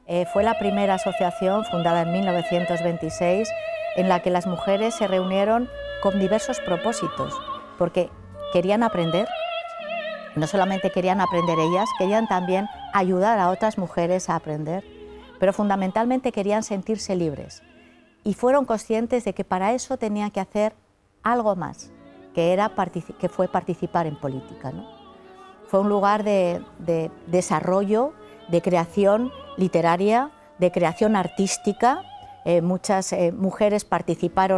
Fue la primera asociación fundada en 1926 en la que las mujeres se reunieron con diversos propósitos, porque querían aprender, no solamente querían aprender ellas, querían también ayudar a otras mujeres a aprender, pero fundamentalmente querían sentirse libres y fueron conscientes de que para eso tenían que hacer algo más, que fue participar en política, ¿no? Fue un lugar de desarrollo, de creación literaria, de creación artística. Muchas mujeres participaron